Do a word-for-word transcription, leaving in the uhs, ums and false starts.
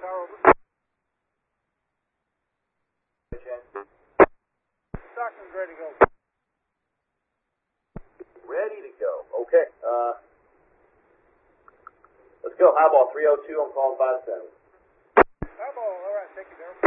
Tower over. Stockman's ready to go. Ready to go. Okay. Uh, let's go. Highball three oh two. I'm calling five seven. Highball. All right. Thank you, Darryl.